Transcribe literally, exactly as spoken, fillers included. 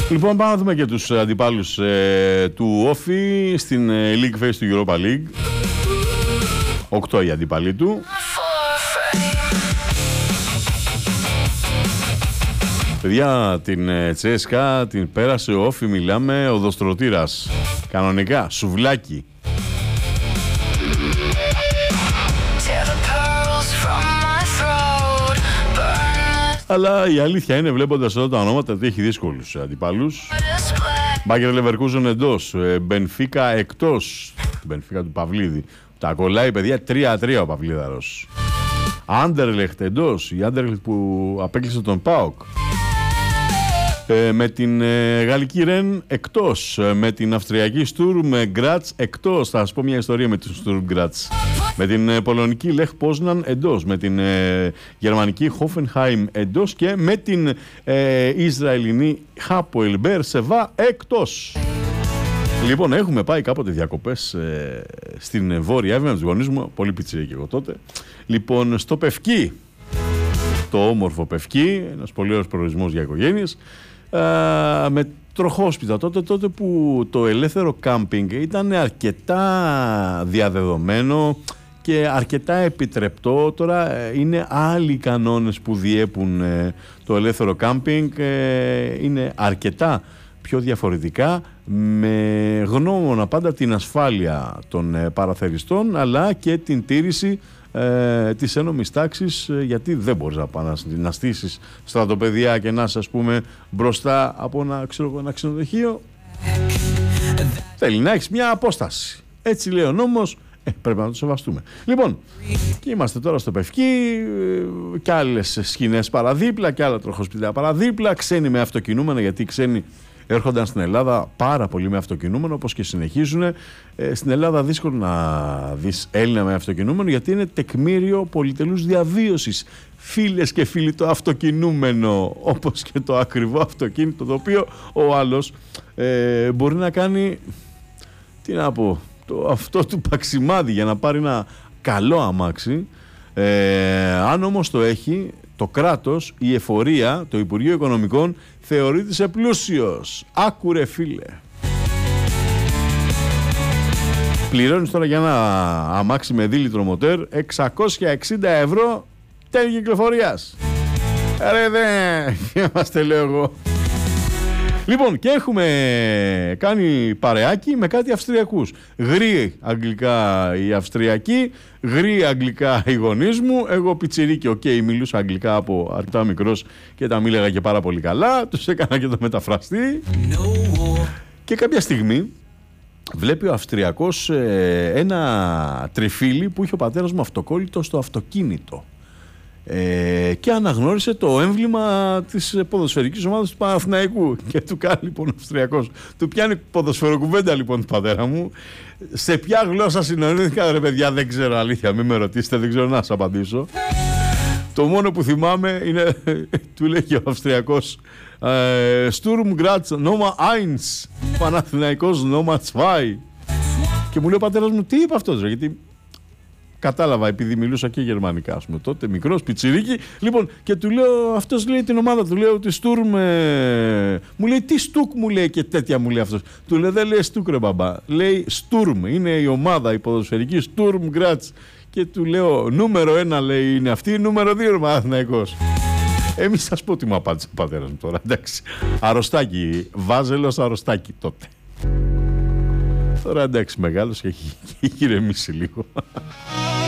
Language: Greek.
Λοιπόν, πάμε να δούμε και τους αντιπάλους ε, του Όφη στην ε, League Phase του Europa League. Οκτώ οι αντιπαλοί του. Παιδιά, την ε, Τσέσκα την πέρασε ο Όφη, μιλάμε, ο Δοστρωτήρας. Κανονικά, σουβλάκι. Αλλά η αλήθεια είναι, βλέποντας εδώ τα ονόματα, ότι έχει δύσκολους αντιπάλους. Μπάγερ Λεβερκούζεν εντός, Μπενφίκα εκτός, Μπενφίκα του Παυλίδη. Τα κολλάει, παιδιά, τρία τρία ο Παυλίδαρος. Άντερλεχτ εντός, η Άντερλεχτ που απέκλεισε τον ΠΑΟΚ. Ε, με την ε, γαλλική Ρεν εκτός, ε, με την αυστριακή Στουρμ Γκράτς εκτός. Θα σας πω μια ιστορία με την Στουρμ Γκράτς. Με την ε, πολωνική Λεχ Πόσναν εντός, με την ε, γερμανική Χόφενχάιμ εντός και με την ε, Ισραηλινή Χάποελ Μπέρ Σεβά εκτός. Λοιπόν, έχουμε πάει κάποτε διακοπές ε, στην Βόρεια Εύβοια με τους γονείς μου, πολύ πιτσιρή και εγώ τότε. Λοιπόν, στο Πευκή, το όμορφο Πευκή, ένας πολύ ωραίος προορισμός για οικογένειες, α, με τροχόσπιτα τότε, τότε που το ελεύθερο κάμπινγκ ήταν αρκετά διαδεδομένο και αρκετά επιτρεπτό. Τώρα είναι άλλοι οι κανόνες που διέπουν ε, το ελεύθερο κάμπινγκ, ε, είναι αρκετά πιο διαφορετικά, με γνώμονα πάντα την ασφάλεια των ε, παραθεριστών, αλλά και την τήρηση ε, της ένομης τάξης, ε, γιατί δεν μπορείς να, να, να στήσεις στρατοπεδιά και να είσαι, ας πούμε, μπροστά από ένα, ξέρω, ένα ξενοδοχείο. Θέλει να έχεις μια απόσταση. Έτσι λέει ο νόμος, ε, πρέπει να το σεβαστούμε. Λοιπόν, και είμαστε τώρα στο Πευκή, ε, και άλλες σκηνές παραδίπλα και άλλα τροχοσπιτάλια παραδίπλα, ξένοι με αυτοκινούμενα, γιατί οι ξένοι έρχονταν στην Ελλάδα πάρα πολύ με αυτοκινούμενο, όπως και συνεχίζουν. Ε, στην Ελλάδα δύσκολο να δεις Έλληνα με αυτοκινούμενο, γιατί είναι τεκμήριο πολυτελούς διαβίωσης. Φίλες και φίλοι, το αυτοκινούμενο, όπως και το ακριβό αυτοκίνητο, το οποίο ο άλλος ε, μπορεί να κάνει, τι να πω, το, αυτό του παξιμάδι για να πάρει ένα καλό αμάξι. Ε, αν όμως το έχει το κράτος, η εφορία, το Υπουργείο Οικονομικών, θεωρείται σε πλούσιος. Άκουρε φίλε. Πληρώνεις τώρα για ένα αμάξι με δίλητρο μοτέρ εξακόσια εξήντα ευρώ τέλη κυκλοφορίας. Ρε δε, είμαστε, λέω εγώ. Λοιπόν, και έχουμε κάνει παρεάκι με κάτι Αυστριακούς. Γρή αγγλικά οι Αυστριακοί, γρή αγγλικά οι γονείς μου. Εγώ πιτσιρίκι, οκ, okay, μιλούσα αγγλικά από αρκετά μικρός και τα μίλαγα και πάρα πολύ καλά. Τους έκανα και το μεταφραστή. No. Και κάποια στιγμή βλέπει ο Αυστριακός ε, ένα τριφύλι που είχε ο πατέρας μου αυτοκόλλητο στο αυτοκίνητο. Ε, και αναγνώρισε το έμβλημα της ποδοσφαιρικής ομάδας του Παναθηναϊκού και του κάνει λοιπόν ο Αυστριακός, του πιάνει ποδοσφαιροκουβέντα λοιπόν του πατέρα μου. Σε ποια γλώσσα συνονήθηκα, ρε παιδιά, δεν ξέρω, αλήθεια, μην με ρωτήσετε, δεν ξέρω να σας απαντήσω. Το μόνο που θυμάμαι είναι, του λέει και ο Αυστριακός, Sturm Graz Νόμα eins, Παναθηναϊκός Νόμα zwei. Και μου λέει ο πατέρας μου, τι είπε αυτός, ρε, γιατί κατάλαβα, επειδή μιλούσα και γερμανικά, ας πούμε, τότε, μικρός, πιτσιρίκι. Λοιπόν, και του λέω, αυτός λέει την ομάδα, του λέω, τη Στουρμ. Ε... Μου λέει, τι Στουκ, μου λέει, και τέτοια μου λέει αυτός. Του λέω, δεν λέει Στουκ, ρε μπαμπά. Λέει Στουρμ, είναι η ομάδα, η ποδοσφαιρική Στουρμ Γκράτς. Και του λέω, νούμερο ένα, λέει, είναι αυτή, νούμερο δύο, ρε Παναθηναϊκός. Εμείς σας πω τι μου απάντησε ο πατέρας μου τώρα, εντάξει. Αρρωστάκι, Βάζελος αρρωστάκι τότε. Τώρα εντάξει, μεγάλος και έχει ηρεμήσει λίγο.